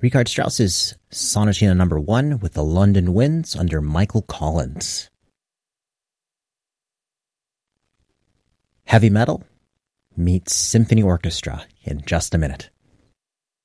Richard Strauss's Sonatina No. 1 with the London Winds under Michael Collins. Heavy metal meets symphony orchestra in just a minute.